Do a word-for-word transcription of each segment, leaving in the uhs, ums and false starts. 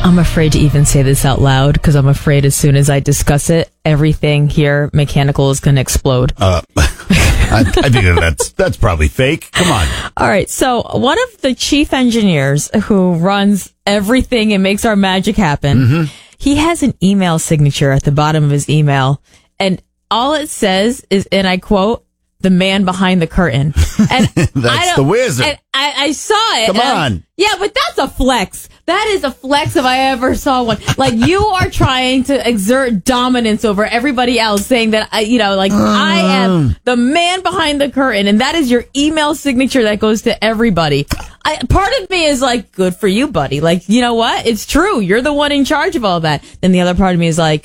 I'm afraid to even say this out loud because I'm afraid as soon as I discuss it, everything here mechanical is going to explode. Uh, I, I think that's that's probably fake. Come on. All right. So one of the chief engineers who runs everything and makes our magic happen, mm-hmm. he has an email signature at the bottom of his email. And all it says is, and I quote, "the man behind the curtain." And that's the wizard. And I, I saw it. Come on. Yeah, but that's a flex. That is a flex if I ever saw one. Like, you are trying to exert dominance over everybody else, saying that, I, you know, like, um. I am the man behind the curtain, and that is your email signature that goes to everybody. I, part of me is like, good for you, buddy. Like, you know what? It's true. You're the one in charge of all that. Then the other part of me is like,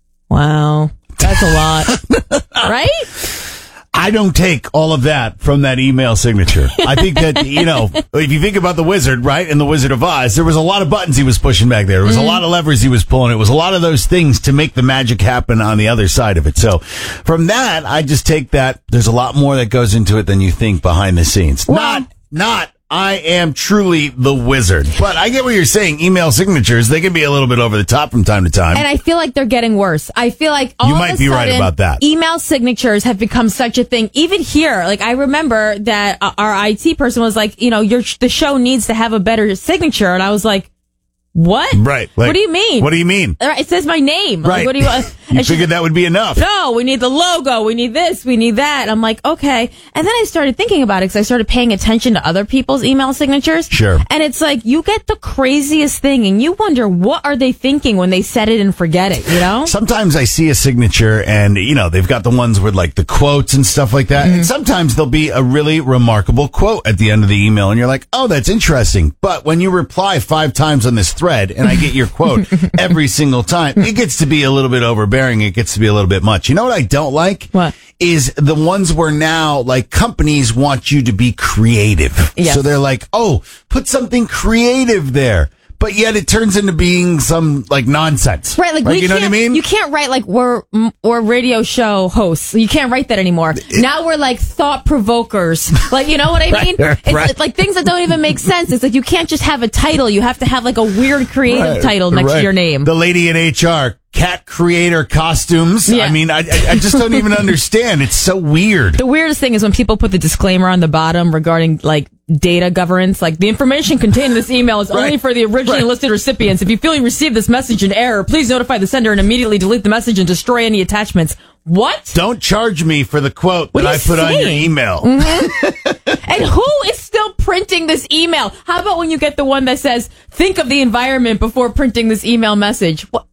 wow, that's a lot. Right? I don't take all of that from that email signature. I think that, you know, if you think about the wizard, right, and the Wizard of Oz, there was a lot of buttons he was pushing back there. There was mm-hmm. a lot of levers he was pulling. It was a lot of those things to make the magic happen on the other side of it. So from that, I just take that there's a lot more that goes into it than you think behind the scenes. Well, not, not. I am truly the wizard. But I get what you're saying. Email signatures, they can be a little bit over the top from time to time. And I feel like they're getting worse. I feel like all you might of a be sudden, right about that. Email signatures have become such a thing. Even here, like I remember that our I T person was like, you know, your the show needs to have a better signature. And I was like, what? Right. Like, what do you mean? What do you mean? It says my name. Right. Like, what do you want? You figured that would be enough. No, we need the logo. We need this. We need that. I'm like, okay. And then I started thinking about it because I started paying attention to other people's email signatures. Sure. And it's like, you get the craziest thing and you wonder, what are they thinking when they set it and forget it, you know? Sometimes I see a signature and, you know, they've got the ones with like the quotes and stuff like that. Mm-hmm. And sometimes there'll be a really remarkable quote at the end of the email and you're like, oh, that's interesting. But when you reply five times on this thread and I get your quote every single time, it gets to be a little bit overbearing. It gets to be a little bit much. You know what I don't like? What? Is the ones where now, like, companies want you to be creative. Yes. So they're like, oh, put something creative there. But yet it turns into being some, like, nonsense. Right, like, right? we You know what I mean? You can't write, like, we're, we're radio show hosts. You can't write that anymore. It, now we're, like, thought provokers. Like, you know what I mean? Right, it's, right. it's like things that don't even make sense. It's like you can't just have a title. You have to have, like, a weird creative right, title next right. to your name. The lady in H R. Cat creator costumes. Yeah. I mean, I, I just don't even understand. It's so weird. The weirdest thing is when people put the disclaimer on the bottom regarding, like, data governance. Like, the information contained in this email is right. only for the originally right. listed recipients. If you feel you received this message in error, please notify the sender and immediately delete the message and destroy any attachments. What? Don't charge me for the quote what that I put saying? on your email. Mm-hmm. And who is still printing this email? How about when you get the one that says, think of the environment before printing this email message? What?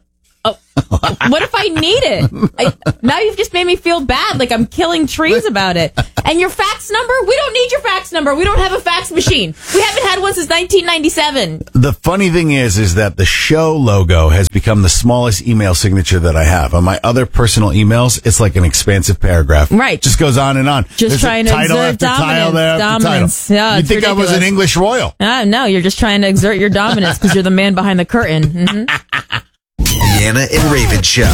Oh, what if I need it? I, now you've just made me feel bad, like I'm killing trees about it. And your fax number? We don't need your fax number. We don't have a fax machine. We haven't had one since nineteen ninety-seven. The funny thing is, is that the show logo has become the smallest email signature that I have. On my other personal emails, it's like an expansive paragraph. Right. Just goes on and on. Just There's trying a to title exert after dominance. title there after dominance. title. Yeah, You'd it's think ridiculous. I was an English royal. Ah, no, you're just trying to exert your dominance because you're the man behind the curtain. Mm-hmm. Deanna and Raven Show.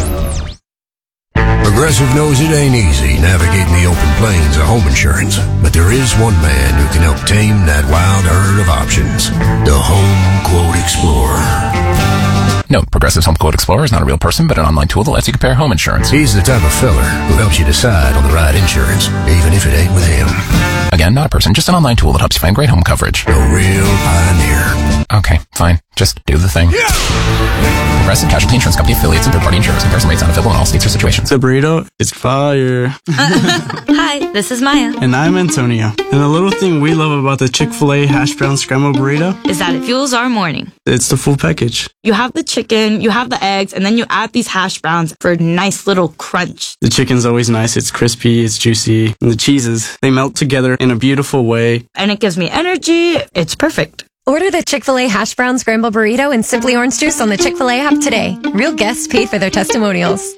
Progressive knows it ain't easy navigating the open plains of home insurance, but there is one man who can help tame that wild herd of options. The Home Quote Explorer. No, Progressive's Home Quote Explorer is not a real person, but an online tool that lets you compare home insurance. He's the type of fella who helps you decide on the right insurance, even if it ain't with him. Again, not a person, just an online tool that helps you find great home coverage. A real pioneer. Okay, fine. Just do the thing. Yeah. Progressive Casualty Insurance Company affiliates and third-party insurers. Comparison rates not available in all states or situations. The burrito is fire. Hi, this is Maya. And I'm Antonio. And the little thing we love about the Chick-fil-A hash brown scrambled burrito is that it fuels our morning. It's the full package. You have the chicken, you have the eggs, and then you add these hash browns for a nice little crunch. The chicken's always nice. It's crispy, it's juicy. And the cheeses, they melt together in a beautiful way. And it gives me energy. It's perfect. Order the Chick-fil-A Hash Brown Scramble Burrito and Simply Orange Juice on the Chick-fil-A app today. Real guests paid for their testimonials.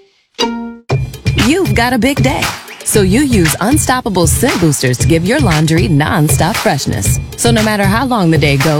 You've got a big day, so you use Unstoppable Scent Boosters to give your laundry non-stop freshness. So no matter how long the day goes,